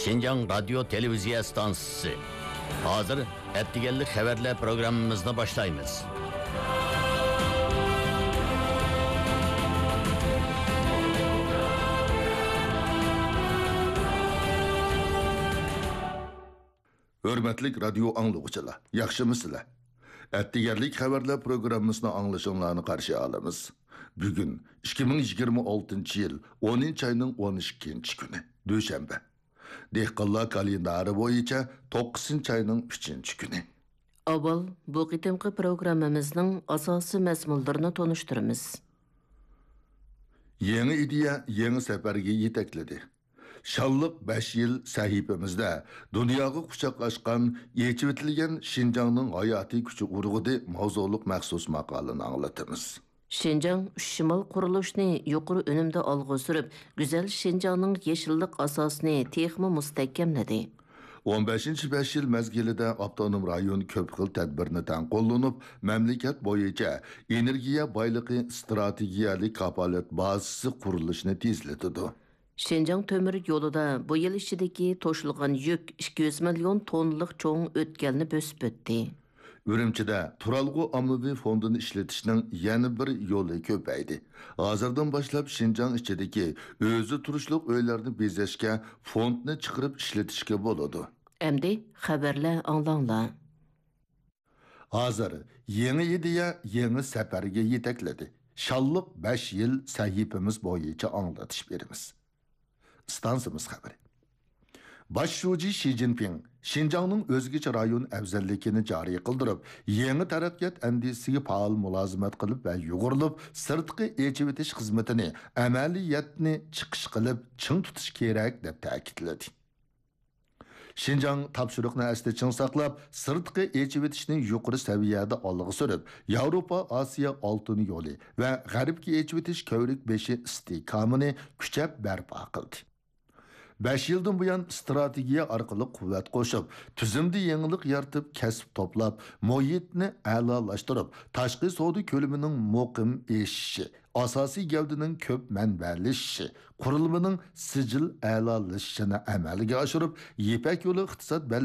Şinjan Radyo Televiziya Stansisi. Hazır ettigenlik haberler programımızını başlayımız. Hürmetlik radyo anlıqçılar, yaxşımısılar? Ettigerlik haberler programımızını anlaşımlarını karşı alımız. Bugün 2026 yıl 10. ayının 12. günü, Duşanbe. Dehqonlar kalendari boyunca 9. ayının 3. günü. Avval bu qitimqi programmamizning asosiy mazmunlarini tonishtiramiz. Yeni ideya yeni seferge yetekledi. Şanlıq 5 yıl sahifemizde dünyaga quchoqlashgan, yechivitilgan Şinjanning hayati kuchi urg'udi mavzuliq maxsus maqolani anglatamiz. Şinjan Şimal qurilishini yuqori unumda olg'a surib, go'zal Şinjanning yeşillik asosini texmi mustahkamladi. 15. 5 yıl mezgilida avtonom rayon ko'p xil tadbirni qo'llanib, mamlakat bo'yicha energiya boyligi strategiyalik kapolat bazasi qurilishini tezlatdi. Şinjan tömür yolida bu yil ichidagi to'shilgan yuk 200 million tonlik cho'ng o'tkalni bosib o'tdi. Ürümçide Turalgı Ammaviy Fondunu işletişinin yeni bir yolu köpeydi. Hazırdan başlap Şinjan içindeki özü turuşluk öylerini bezeşke fondunu çıkarıp işletişke boladı. Endi xabarlar anlanglar. Hazır yeni ideya yeni seferge yetekledi. Şallık 5 yıl sahipimiz boyunca anlatış verimiz. Stansımız haberi. Başşuji Xi Jinping, Şinjanning o'zgacha rayon afzalligini joriy qildirib, yangi taraqqiyot andisiga faol mulozimat qilib va yugurilib, sirtqi echib etish xizmatini, amaliyatni chiqish qilib, ching tutish kerak deb ta'kidladi. Şinjan topshiriqni asli ching saqlab, sirtqi echib etishni yuqori saviyada olg'a surib, Yevropa, Osiyo oltin yo'li va g'arbga echib etish ko'rik beshi istiqomini kuchab barpo qildi. 5 yıldan bu yan stratejiya orqali quvvat qo'shib, tuzumda yangilik yaratib, kasb to'plab, muhitni a'lolashtirib, tashqi savdo ko'lamining muqim eshishi, asosiy gavdaning ko'p manbalishishi, qurilmaning sijil a'lolashishini amalga oshirib, Ipak yo'li iqtisod